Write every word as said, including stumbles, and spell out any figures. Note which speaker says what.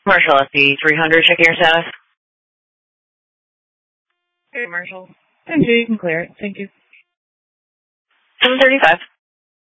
Speaker 1: Marshall S D three hundred, checking your status. Okay, Marshall.
Speaker 2: M J, you can clear it. Thank you.
Speaker 1: seven thirty-five.